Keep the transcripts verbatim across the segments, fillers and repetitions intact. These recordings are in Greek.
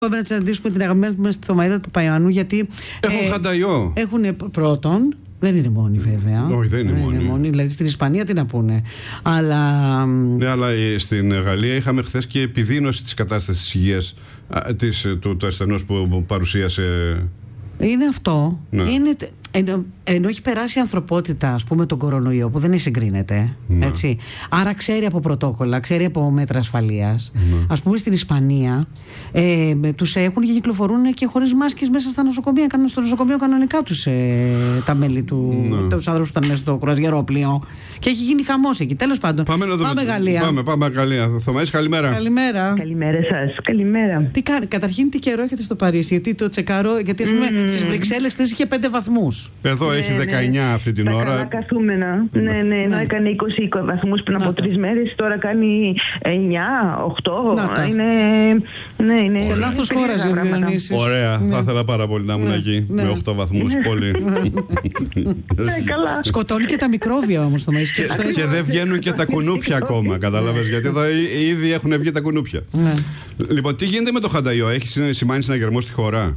Πάμε να συναντήσουμε την αγαπημένη μας στη Θωμαΐδα του Παϊάνου, γιατί έχουν ε, χανταϊό. Έχουν πρώτον, δεν είναι μόνοι βέβαια. Όχι, δεν είναι, δεν μόνοι. είναι μόνοι. Δηλαδή στην Ισπανία τι να πούνε. Αλλά... Ναι, αλλά στην Γαλλία είχαμε χθες και επιδείνωση της κατάστασης της υγείας της, του, του ασθενούς που παρουσίασε. Είναι αυτό. Ναι. Είναι, ενώ, ενώ έχει περάσει η ανθρωπότητα, ας πούμε, τον κορονοϊό, που δεν συγκρίνεται. Ναι. Έτσι. Άρα ξέρει από πρωτόκολλα, ξέρει από μέτρα ασφαλείας. Ναι. Ας πούμε στην Ισπανία ε, τους έχουν και κυκλοφορούν και χωρίς μάσκες μέσα στα νοσοκομεία. Κάνουν στο νοσοκομείο κανονικά τους ε, τα μέλη του. Ναι. Τους άνθρωπους που ήταν μέσα στο κρουαζιερόπλοιο. Και έχει γίνει χαμός εκεί. Τέλος πάντων. Πάμε, πάμε, πάμε Γαλλία. Πάμε, πάμε Γαλλία. Θωμαΐς, καλημέρα. Καλημέρα. Καλημέρα σας. Καλημέρα. Τι κάνει, καταρχήν τι καιρό έχετε στο Παρίσι? Γιατί το τσεκάρω, γιατί ας πούμε mm. στις Βρυξέλλες χθες είχε πέντε βαθμούς. Εδώ ναι, έχει δεκαεννιά ναι. αυτή την τα ώρα. Καλά καθούμενα. Ναι, ναι, ναι. Ενώ έκανε είκοσι βαθμούς πριν από τρεις μέρες, τώρα κάνει εννιά, οκτώ. Είναι, ναι, είναι, σε λάθος χώρα ζει ο Διονύσης. Ωραία, ναι. θα ήθελα πάρα πολύ να ήμουν ναι. εκεί ναι. με οκτώ βαθμούς. Ναι. Πολύ. Ναι, καλά. Σκοτώνει και τα μικρόβια όμως το Μαΐς. Και, και δεν βγαίνουν και τα κουνούπια ακόμα. Κατάλαβες, γιατί εδώ ήδη έχουν βγει τα κουνούπια. Λοιπόν, τι γίνεται με το χανταϊό? Έχει σημάνει συναγερμό στη χώρα?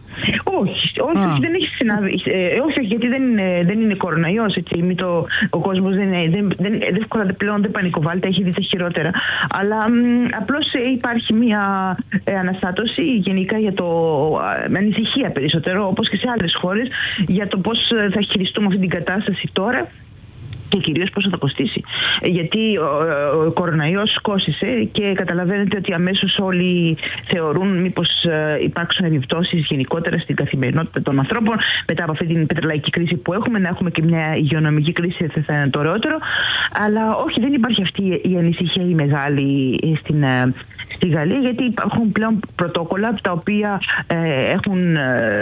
Όχι, όχι, όχι, δεν έχει συνάδει. Ε, όχι, γιατί δεν είναι, δεν είναι κοροναϊός. Το, ο κόσμος δεν, δεν, δεν, δεν, πλέον δεν πανικοβάλλεται, έχει δει τα χειρότερα. Αλλά απλώς υπάρχει μια ε, αναστάτωση γενικά για το. Με ανησυχία περισσότερο, όπως και σε άλλες χώρες, για το πώς θα χειριστούμε αυτή την κατάσταση τώρα. Και κυρίως πόσο θα κοστίσει. Γιατί ο, ο κοροναϊός κόστισε και καταλαβαίνετε ότι αμέσως όλοι θεωρούν μήπως υπάρξουν επιπτώσεις γενικότερα στην καθημερινότητα των ανθρώπων μετά από αυτή την πετρελαϊκή κρίση που έχουμε, να έχουμε και μια υγειονομική κρίση, θα είναι το ωραιότερο. Αλλά όχι, δεν υπάρχει αυτή η ανησυχία η μεγάλη στην, στη Γαλλία, γιατί υπάρχουν πλέον πρωτόκολλα τα οποία ε, έχουν,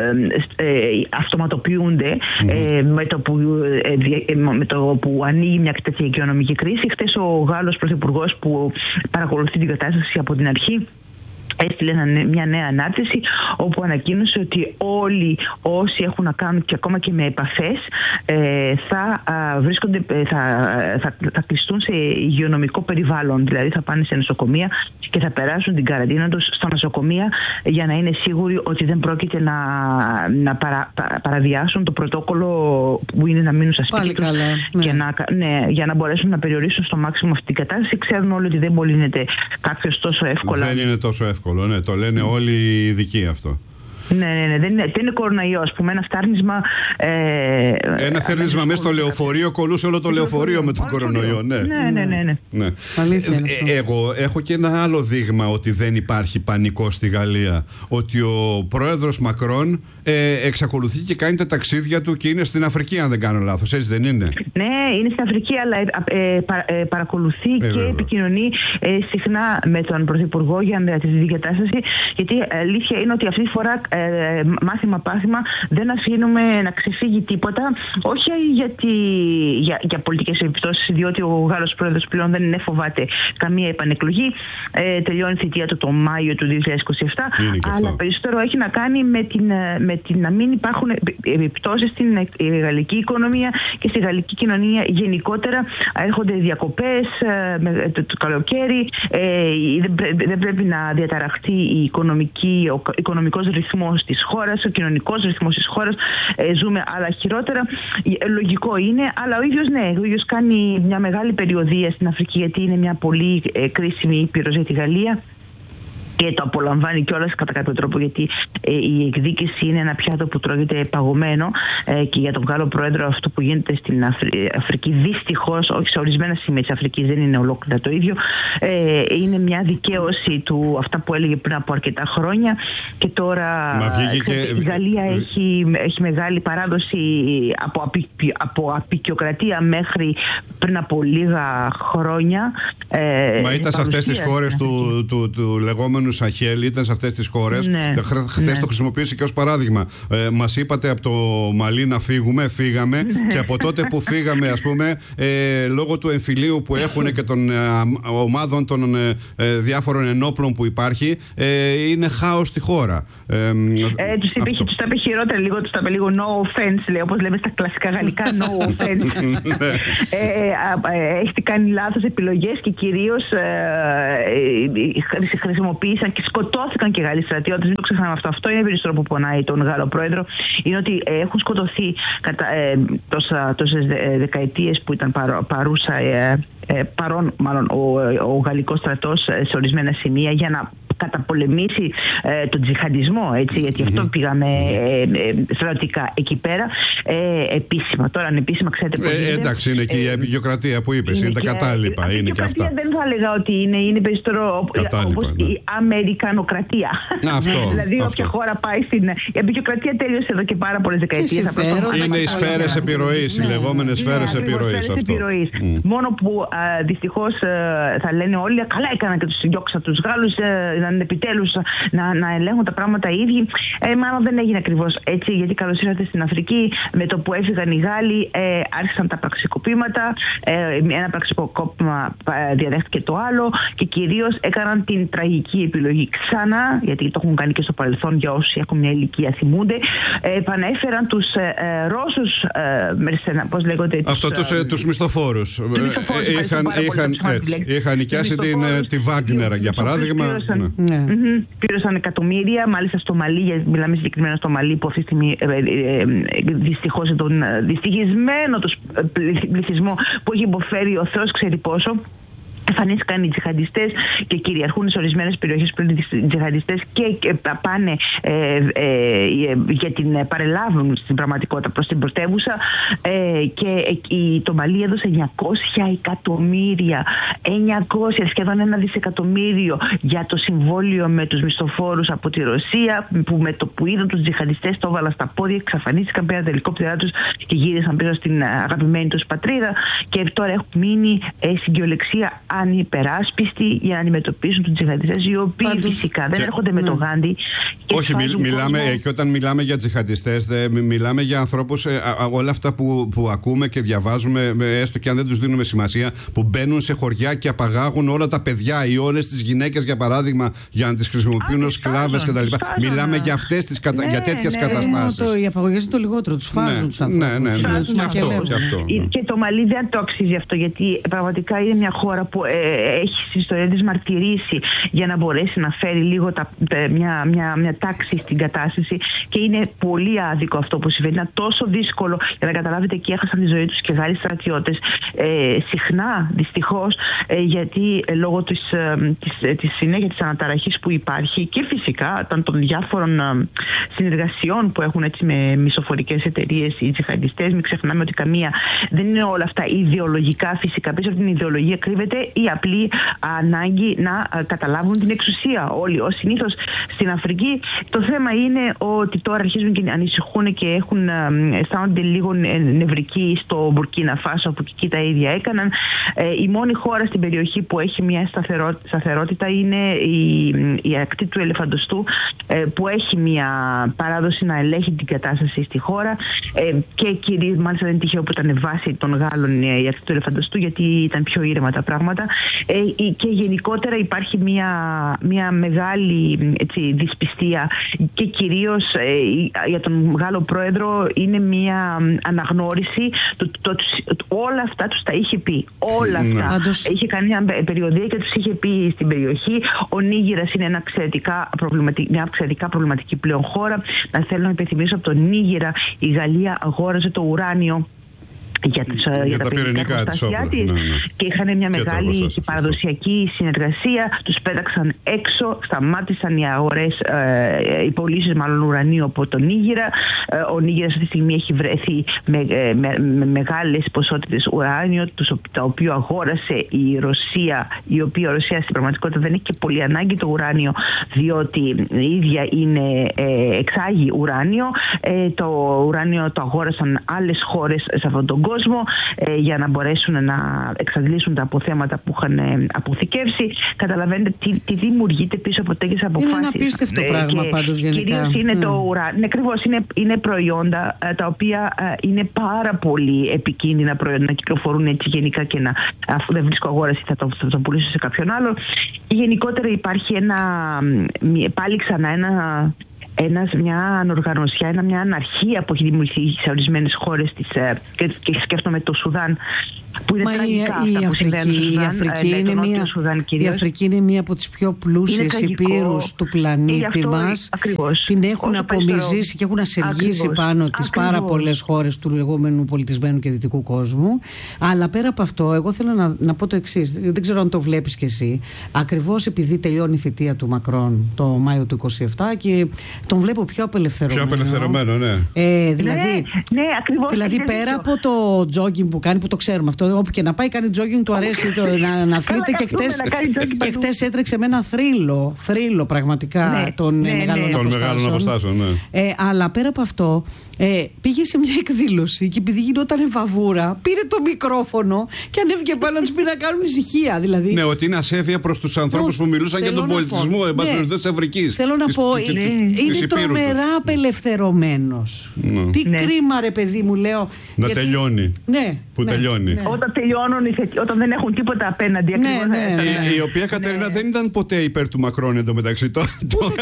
ε, αυτοματοποιούνται mm-hmm. ε, με το που, ε, με το που ανοίγει μια τέτοια οικονομική κρίση. Χθες ο Γάλλος Πρωθυπουργός που παρακολουθεί την κατάσταση από την αρχή έστειλε μια νέα ανάρτηση όπου ανακοίνωσε ότι όλοι όσοι έχουν να κάνουν και ακόμα και με επαφές ε, θα, α, βρίσκονται, θα, θα, θα κλειστούν σε υγειονομικό περιβάλλον. Δηλαδή θα πάνε σε νοσοκομεία και θα περάσουν την καραντίνα τους στα νοσοκομεία για να είναι σίγουροι ότι δεν πρόκειται να, να παρα, πα, παραβιάσουν το πρωτόκολλο που είναι να μείνουν στα σπίτια τους ναι. Και να, ναι, για να μπορέσουν να περιορίσουν στο μάξιμο αυτή την κατάσταση. Ξέρουν όλοι ότι δεν μολύνεται κάποιος τόσο εύκολα. Δεν είναι τόσο εύκολο. Ναι, το λένε όλοι οι ειδικοί αυτό. Ναι, ναι, ναι, δεν είναι, δεν είναι κοροναϊό. Ας πούμε, ένα φτάρνισμα. Ε, ένα θέρνισμα μέσα στο λεωφορείο, κολούσε όλο το λεωφορείο με τον κορονοϊό. Ναι, ναι, ναι. ναι, ναι. ναι. ε, εγώ έχω και ένα άλλο δείγμα ότι δεν υπάρχει πανικό στη Γαλλία. Ότι ο πρόεδρος Μακρόν ε, εξακολουθεί και κάνει τα ταξίδια του και είναι στην Αφρική, αν δεν κάνω λάθος. Έτσι δεν είναι? Ναι, είναι στην Αφρική, αλλά ε, πα, ε, παρακολουθεί ε, και βέβαια. επικοινωνεί ε, συχνά με τον Πρωθυπουργό για τη κατάσταση. Γιατί αλήθεια είναι ότι αυτή τη φορά. Ε, μάθημα πάθημα δεν αφήνουμε να ξεφύγει τίποτα, όχι γιατί, για, για πολιτικές επιπτώσεις, διότι ο Γάλλος πρόεδρος πλέον δεν φοβάται καμία επανεκλογή, ε, τελειώνει η θητεία του τον Μάιο του δύο χιλιάδες είκοσι επτά, αλλά περισσότερο έχει να κάνει με την, με την να μην υπάρχουν επιπτώσεις στην γαλλική οικονομία και στη γαλλική κοινωνία γενικότερα. Έρχονται διακοπές ε, το, το καλοκαίρι, ε, δεν, πρέ, δεν πρέπει να διαταραχθεί η οικονομική, ο οικονομικός ρυθμός της χώρας, ο κοινωνικός ρυθμός της χώρας, ε, ζούμε άλλα χειρότερα. Ε, λογικό είναι, αλλά ο ίδιος ναι, ο ίδιος κάνει μια μεγάλη περιοδεία στην Αφρική, γιατί είναι μια πολύ ε, κρίσιμη ήπειρος για τη Γαλλία. Και το απολαμβάνει κιόλας κατά κάποιο τρόπο, γιατί ε, η εκδίκηση είναι ένα πιάτο που τρώγεται παγωμένο ε, και για τον Γάλλο πρόεδρο αυτό που γίνεται στην Αφρική, Αφρική δυστυχώς, όχι σε ορισμένα σημεία της Αφρικής, δεν είναι ολόκληρα το ίδιο, ε, είναι μια δικαίωση του αυτά που έλεγε πριν από αρκετά χρόνια και τώρα και... η Γαλλία έχει, έχει μεγάλη παράδοση από, απει, από απικιοκρατία μέχρι πριν από λίγα χρόνια. Ε, Μα ήταν σε αυτές τις χώρες του, του, του λεγόμενου Σαχέλ, ήταν σε αυτές τις χώρες. Ναι, Χθες ναι. το χρησιμοποίησε και ως παράδειγμα. Ε, μας είπατε από το Μαλί να φύγουμε, φύγαμε. Ναι. Και από τότε που φύγαμε, ας πούμε, ε, λόγω του εμφυλίου που έχουν και των ε, ομάδων των ε, διάφορων ενόπλων που υπάρχει, ε, είναι χάος στη χώρα. Ε, ε, τους, είπε, τους τα είπε χειρότερα λίγο, τους τα είπε λίγο no offense, λέει, όπως λέμε στα κλασικά γαλλικά no offense. ε, ε, ε, έχετε κάνει λάθος επιλογές και κυρίως ε, ε, χρησιμοποιήσει πολέμησαν και σκοτώθηκαν και Γάλλοι στρατιώτες. Μην το ξεχνάμε αυτό. Αυτό είναι περισσότερο που πονάει τον Γάλλο πρόεδρο. Είναι ότι έχουν σκοτωθεί κατά ε, τόσες δεκαετίες που ήταν παρό, παρούσα, ε, ε, παρόν μάλλον ο, ο γαλλικός στρατός σε ορισμένα σημεία για να καταπολεμήσει ε, τον τζιχαντισμό, έτσι, γιατί mm-hmm. αυτό πήγαμε ε, ε, στρατιωτικά εκεί πέρα, ε, επίσημα. Τώρα ανεπίσημα, ξέρετε πώς ε, εντάξει, είναι και ε, η επικιοκρατία που είπες, είναι, είναι τα κατάλοιπα, είναι και αυτά. Δεν θα έλεγα ότι είναι, είναι περισσότερο όπως ναι. η αμερικανοκρατία. Αυτό, δηλαδή, αυτό. Όποια χώρα πάει στην... Η επικιοκρατία τέλειωσε εδώ και πάρα πολλές δεκαετίες. Είναι οι σφαίρες επιρροής, οι λεγόμενες σφαίρες επιρροής. Μόνο που δυστυχώς θα λένε όλοι, καλά έκαναν και τους διώξαν τους Γάλλους, επιτέλους να, να ελέγχουν τα πράγματα οι ίδιοι. Ε, μάλλον δεν έγινε ακριβώς έτσι, γιατί καλώς ήρθατε στην Αφρική. Με το που έφυγαν οι Γάλλοι, ε, άρχισαν τα πραξικοπήματα. Ε, ένα πραξικόπημα ε, διαδέχτηκε το άλλο και κυρίως έκαναν την τραγική επιλογή ξανά, γιατί το έχουν κάνει και στο παρελθόν για όσοι έχουν μια ηλικία θυμούνται. Ε, επανέφεραν τους ε, ε, Ρώσους ε, μερσένα, πώς λέγονται. Αυτό τους, ε, τους μισθοφόρους. Ε, είχαν, είχαν, έτσι, είχαν νοικιάσει την, τη Βάγκνερα, για παράδειγμα. Ναι. Mm-hmm. Πλήρωσαν εκατομμύρια, μάλιστα στο Μαλί, μιλάμε συγκεκριμένα στο Μαλί, που αυτή τη στιγμή ε, ε, ε, δυστυχώς τον δυστυχισμένο του πληθυσμό που έχει υποφέρει ο Θεός ξέρει πόσο. Εμφανίστηκαν οι τζιχαντιστές και κυριαρχούν σε ορισμένες περιοχές πλέον οι τζιχαντιστές και, και πάνε ε, ε, για την παρελάβουν στην πραγματικότητα προς την πρωτεύουσα ε, και ε, το Μαλί έδωσε εννιακόσια εκατομμύρια, εννιακόσια σχεδόν ένα δισεκατομμύριο για το συμβόλαιο με τους μισθοφόρους από τη Ρωσία, που με το που είδαν τους τζιχαντιστές το έβαλαν στα πόδια, εξαφανίστηκαν, πήραν τα ελικόπτερά τους και γύρισαν πίσω στην αγαπημένη τους πατρίδα και τώρα έχουν μείνει ε, στην κυριολεξία ανυπεράσπιστοι για να αντιμετωπίσουν τους τζιχαντιστές, οι οποίοι Πάντως, φυσικά δεν και... έρχονται με ναι. το Γάντι. Όχι, μι, μιλάμε, κόσμο... και όταν μιλάμε για τζιχαντιστές, δε, μιλάμε για ανθρώπους, ε, α, όλα αυτά που, που ακούμε και διαβάζουμε, έστω και αν δεν τους δίνουμε σημασία, που μπαίνουν σε χωριά και απαγάγουν όλα τα παιδιά ή όλες τις γυναίκες, για παράδειγμα, για να τις χρησιμοποιούν ως σκλάβες κτλ. Μιλάμε για, αυτές τις, κατα... ναι, για τέτοιες ναι, καταστάσεις. Το, οι απαγωγές είναι το λιγότερο, τους φάζουν ναι, τους ανθρώπους. Ναι, ναι, ναι. Και, αυτό, και, αυτό, ναι. και το Μαλί δεν το αξίζει αυτό, γιατί πραγματικά είναι μια χώρα που ε, έχει στην ιστορία της μαρτυρήσει για να μπορέσει να φέρει λίγο τα, μια, μια, μια τάξη στην κατάσταση, και είναι πολύ άδικο αυτό που συμβαίνει. Είναι τόσο δύσκολο, για να καταλάβετε, εκεί έχασαν τη ζωή τους και Γάλλοι στρατιώτες ε, συχνά δυστυχώς ε, γιατί ε, λόγω της, ε, της, της συνέχεια της αναταραχής που υπάρχει και φυσικά των, των διάφορων ε, συνεργασιών που έχουν έτσι με μισοφορικές εταιρείες οι τζιχαντιστές. Μην ξεχνάμε ότι καμία δεν είναι όλα αυτά ιδεολογικά, φυσικά πίσω από την ιδεολογία κρύβεται η απλή ανάγκη να καταλάβουν την εξουσία. Όλοι ως συνήθως στην Αφρική. Το θέμα είναι ότι τώρα αρχίζουν και ανησυχούν και έχουν, αισθάνονται λίγο νευρικοί στο Μπουρκίνα Φάσο, που και εκεί τα ίδια έκαναν. Η μόνη χώρα στην περιοχή που έχει μια σταθερότητα είναι η, η ακτή του Ελεφαντοστού, που έχει μια παράδοση να ελέγχει την κατάσταση στη χώρα, και κυρίως μάλιστα δεν είναι τυχαίο που ήταν βάση των Γάλλων η ακτή του Ελεφαντοστού, γιατί ήταν πιο ήρεμα τα πράγματα. Και γενικότερα υπάρχει μια, μια μεγάλη έτσι, δυσπιστία, και κυρίως ε, για τον Γάλλο πρόεδρο είναι μια αναγνώριση το, το, το, το, όλα αυτά τους τα είχε πει, όλα αυτά mm. είχε κάνει μια περιοδία και τους είχε πει στην περιοχή. Ο Νίγηρας είναι ένα εξαιρετικά μια εξαιρετικά προβληματική πλέον χώρα. Να θέλω να υπενθυμίσω, από τον Νίγηρα η Γαλλία αγόραζε το ουράνιο για, τους, για, για τα, τα πυρηνικά εργοστάσια της, ναι, ναι. και είχαν μια και μεγάλη και παραδοσιακή συνεργασία. Τους πέταξαν έξω, σταμάτησαν οι αγορές, ε, οι πωλήσεις μάλλον ουρανίου από τον Νίγηρα. Ε, ο Νίγηρας αυτή τη στιγμή έχει βρεθεί με, με, με μεγάλες ποσότητες ουράνιο, το οποίο αγόρασε η Ρωσία, η οποία η Ρωσία στην πραγματικότητα δεν έχει και πολύ ανάγκη το ουράνιο, διότι η ίδια είναι, ε, εξάγει ουράνιο. Ε, το ουράνιο το αγόρασαν άλλες χώρες σε αυτόν τον κόσμο, ε, για να μπορέσουν να εξαντλήσουν τα αποθέματα που είχαν ε, αποθηκεύσει. Καταλαβαίνετε τι, τι δημιουργείται πίσω από τέτοιες αποφάσεις. Είναι ένα απίστευτο ε, πράγμα πάντως γενικά. Κυρίως είναι mm. το ουράνιο. Ναι, ακριβώς, είναι, είναι προϊόντα ε, τα οποία ε, είναι πάρα πολύ επικίνδυνα προϊόντα να κυκλοφορούν έτσι γενικά, και να, αφού δεν βρίσκω αγόραση θα το, θα το πουλήσω σε κάποιον άλλο. Και γενικότερα υπάρχει ένα, πάλι ξανά ένα Ένας, μια ανοργανωσιά, ένα, μια αναρχία που έχει δημιουργηθεί σε ορισμένες χώρες της, και, και σκέφτομαι το Σουδάν, Που είναι Μα η, η, Αφρική, η, Αφρική είναι μια, η Αφρική είναι μία από τις πιο πλούσιες υπήρους του πλανήτη μας. Ακριβώς. Την έχουν Όσο απομυζήσει και έχουν ασεργήσει ακριβώς. πάνω τις πάρα πολλές χώρες του λεγόμενου πολιτισμένου και δυτικού κόσμου. Αλλά πέρα από αυτό, εγώ θέλω να, να πω το εξής. Δεν ξέρω αν το βλέπεις κι εσύ. Ακριβώς επειδή τελειώνει η θητεία του Μακρόν το Μάιο του είκοσι επτά και τον βλέπω πιο απελευθερωμένο. Πιο απελευθερωμένο, ναι. Ε, δηλαδή, ναι, ναι, ακριβώς. δηλαδή πέρα από το jogging που κάνει, που το ξέρουμε αυτό, όπου και να πάει κάνει jogging του αρέσει το, να, να αθλείται και χτες, και χτες έτρεξε με ένα θρύλο, θρύλο πραγματικά ναι, των ναι, μεγάλων ναι. αποστάσεων. αποστάσεων ναι. ε, αλλά πέρα από αυτό ε, πήγε σε μια εκδήλωση και επειδή γινόταν βαβούρα πήρε το μικρόφωνο και ανέβηκε πάνω να τους πει να κάνουν ησυχία δηλαδή. Ναι, ότι είναι ασέβεια προς τους ανθρώπους που μιλούσαν για τον πολιτισμό ναι. της Αφρικής. Θέλω να της, πω, της, είναι, της, είναι της τρομερά απελευθερωμένος. Ναι. Τι ναι. κρίμα ρε παιδί μου λέω. Να γιατί... τελειώνει. Ναι, που ναι, τελειώνει. Ναι. Όταν τελειώνουν, όταν δεν έχουν τίποτα απέναντι. Ναι, ναι, ναι, ναι. Η, η οποία Κατερίνα ναι. δεν ήταν ποτέ υπέρ του Μακρόν εντωμεταξύ. Τώρα,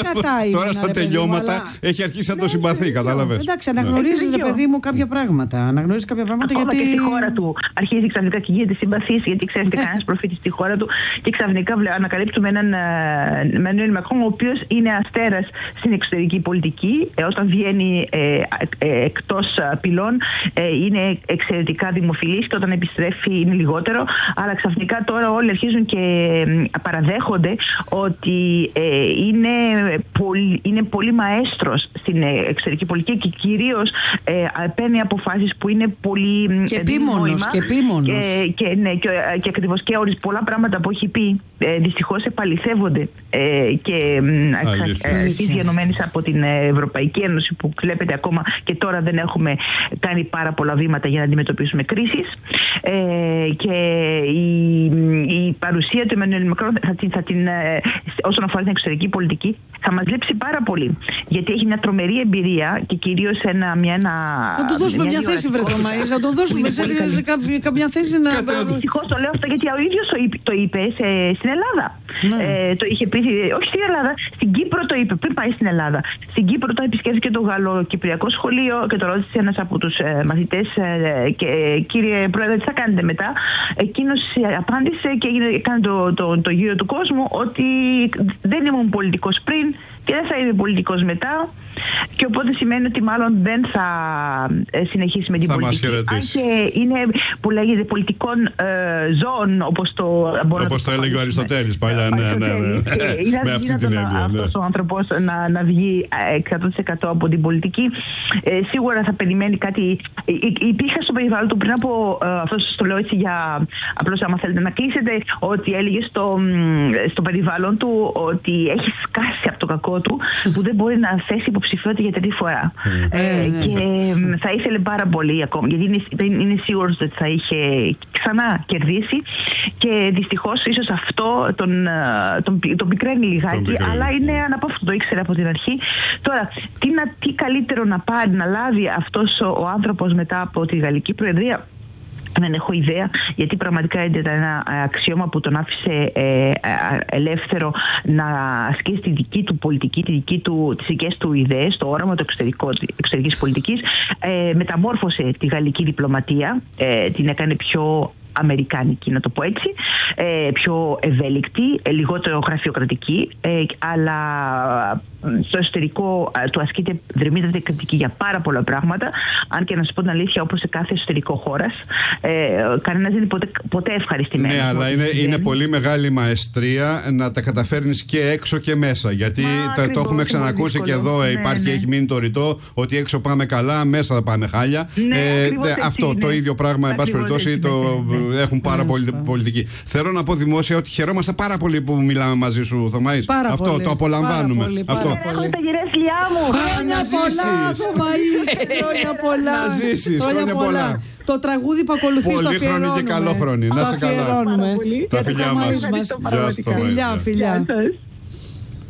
τώρα στα τελειώματα αλλά... έχει αρχίσει να το συμπαθεί, κατάλαβες. Εντάξει, αναγνωρίζεις ρε παιδί μου κάποια πράγματα. Αναγνωρίζεις κάποια πράγματα ακόμα γιατί. Και στη χώρα του αρχίζει ξαφνικά και γίνεται συμπαθής, γιατί ξέρετε κανένας προφήτης στη χώρα του και ξαφνικά ανακαλύπτουμε έναν Εμμανουέλ Μακρόν, ο οποίος είναι αστέρας στην εξωτερική πολιτική. Ε, όταν βγαίνει ε, ε, εκτός πυλών ε, είναι εξαιρετικά δημοφιλής και όταν επιστρέφει είναι λιγότερο. Αλλά ξαφνικά τώρα όλοι αρχίζουν και παραδέχονται ότι ε, είναι, πολύ, είναι πολύ μαέστρος στην εξωτερική πολιτική και κυρίως ε, παίρνει αποφάσεις που είναι πολύ και επίμονος και, και, και, ναι, και, και ακριβώς και όρις πολλά πράγματα που έχει πει ε, δυστυχώς επαληθεύονται ε, και αρχίζει διανομένες από την Ευρωπαϊκή Ένωση που βλέπετε ακόμα και τώρα δεν έχουμε κάνει πάρα πολλά βήματα για να αντιμετωπίσουμε κρίσεις ε, και η, η παρουσία του Εμμανουέλ Μακρόν θα την, θα την, όσον αφορά την εξωτερική πολιτική θα μας λείψει πάρα πολύ γιατί έχει μια τρομερή εμπειρία και κυρίως ένα, μια, ένα, να του δώσουμε μια, μια θέση βρε Θωμαΐς, να το δώσουμε σε, σε κάποια, κάποια θέση να... Δυστυχώς το λέω αυτό γιατί ο ίδιος το είπε, το είπε σε, στην Ελλάδα. Ναι. Ε, το είχε πει, όχι στην Ελλάδα, στην Κύπρο το είπε πριν πάει στην Ελλάδα. Στην Κύπρο το επισκέφθηκε το Γαλλοκυπριακό σχολείο και το ρώτησε ένας από τους ε, μαθητές ε, και ε, κύριε Πρόεδρε τι θα κάνετε μετά. Εκείνος απάντησε και έκανε το, το, το γύρο του κόσμου ότι δεν ήμουν πολιτικός πριν και δεν θα είμαι πολιτικός μετά και οπότε σημαίνει ότι μάλλον δεν θα συνεχίσει με την θα πολιτική. Αν και είναι που λέγεται πολιτικών ε, ζώων όπως το, όπως το έλεγε ο Αριστοτέλης παλιά. Ναι, ναι, ναι. Είναι αδύνατο αυτός ο άνθρωπος να, να βγει εκατό τοις εκατό από την πολιτική. Ε, σίγουρα θα περιμένει κάτι. Υπήρχε στο περιβάλλον του πριν από ε, αυτό το λέω έτσι για απλώς άμα θέλετε να κλείσετε ότι έλεγε στο, στο περιβάλλον του ότι έχει σκάσει από το κακό του που δεν μπορεί να θέσει υποψηφιότητα για τρίτη φορά. ε, και θα ήθελε πάρα πολύ ακόμα γιατί είναι, είναι σίγουρος ότι θα είχε ξανά κερδίσει και δυστυχώς ίσως αυτό τον, τον, τον πικραίνει λιγάκι τον αλλά είναι αναπόφευκτο, το ήξερε από την αρχή. Τώρα, τι, να, τι καλύτερο να πάρει να λάβει αυτός ο, ο άνθρωπος μετά από τη Γαλλική Προεδρία. Δεν έχω ιδέα, γιατί πραγματικά ήταν ένα αξίωμα που τον άφησε ε, ελεύθερο να ασκήσει τη δική του πολιτική, τη δική του, τις δικές του ιδέες, το όραμα του εξωτερικής πολιτικής. Ε, μεταμόρφωσε τη γαλλική διπλωματία, ε, την έκανε πιο αμερικάνικη, να το πω έτσι, ε, πιο ευέλικτη, ε, λιγότερο γραφειοκρατική, ε, αλλά στο εσωτερικό ε, του ασκείται δρυμύτατη κριτική για πάρα πολλά πράγματα, αν και να σας πω την αλήθεια, όπως σε κάθε εσωτερικό χώρας, ε, κανένας δεν είναι ποτέ, ποτέ ευχαριστημένος. Ναι, αλλά είναι, είναι πολύ μεγάλη μαεστρία να τα καταφέρνεις και έξω και μέσα, γιατί Μα, το, ακριβώς, το έχουμε ξανακούσει και εδώ, ναι, υπάρχει, ναι. έχει μείνει το ρητό, ότι έξω πάμε καλά, μέσα θα πάμε χάλια. Ναι, ε, δε, αυτό ναι. το ίδιο πράγμα, εν πάση περιπτώσει, το έχουν πάρα mm, πολύ πολιτική. Θέλω να πω δημόσια ότι χαιρόμαστε πάρα πολύ που μιλάμε μαζί σου, Θωμαΐς. Πάρα αυτό πολύ, το απολαμβάνουμε. Πάρα πολύ, αυτό. Πάρα πολύ. Τα γυρέσλιά μου. Χρόνια πολλά, Θωμαΐς. Χρόνια πολλά. Να ζήσεις, χρόνια πολλά. Το τραγούδι που ακολουθεί στο αφιερώνουμε. Πολύ χρονή και καλό χρονι. Να σε καλά. Τα φιλιά μας. Γεια σου, Θωμαΐς. Φιλιά, φιλιά.